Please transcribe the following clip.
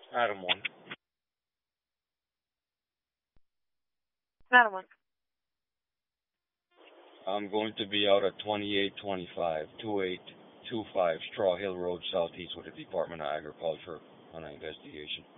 Adam 1. Adam 1. I'm going to be out at 2825 Straw Hill Road Southeast with the Department of Agriculture on an investigation.